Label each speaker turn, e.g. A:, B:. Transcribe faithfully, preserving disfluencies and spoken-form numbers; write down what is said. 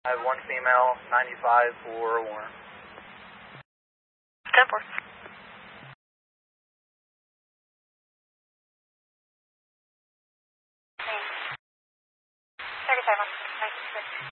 A: I have one female, ninety-five for Warren.
B: ten four. thirty-five on ninety-six.